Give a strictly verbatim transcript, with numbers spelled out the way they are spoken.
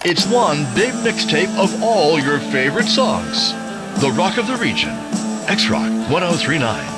It's one big mixtape of all your favorite songs. The Rock of the Region. X-Rock ten thirty-nine.